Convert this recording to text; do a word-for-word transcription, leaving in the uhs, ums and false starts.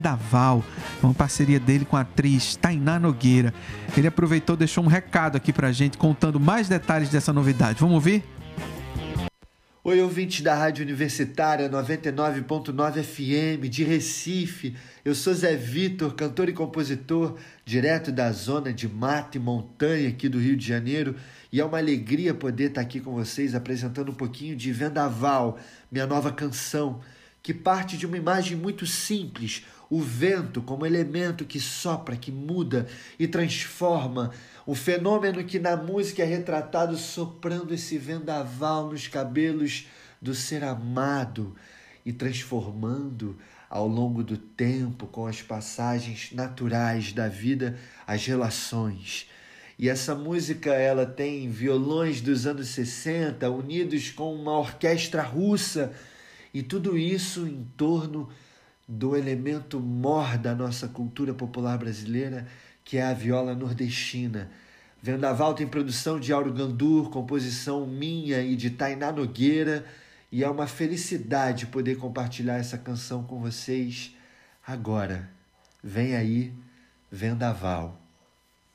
Vendaval, uma parceria dele com a atriz Tainá Nogueira. Ele aproveitou e deixou um recado aqui pra gente, contando mais detalhes dessa novidade. Vamos ouvir? Oi, ouvintes da Rádio Universitária noventa e nove ponto nove F M de Recife. Eu sou Zé Vitor, cantor e compositor, direto da zona de mata e montanha aqui do Rio de Janeiro. E é uma alegria poder estar aqui com vocês apresentando um pouquinho de Vendaval, minha nova canção, que parte de uma imagem muito simples, o vento como elemento que sopra, que muda e transforma, um fenômeno que na música é retratado soprando esse vendaval nos cabelos do ser amado e transformando ao longo do tempo, com as passagens naturais da vida, as relações. E essa música ela tem violões dos anos sessenta unidos com uma orquestra russa, e tudo isso em torno do elemento mor da nossa cultura popular brasileira, que é a viola nordestina. Vendaval tem produção de Auro Gandur, composição minha e de Tainá Nogueira, e é uma felicidade poder compartilhar essa canção com vocês agora. Vem aí, Vendaval.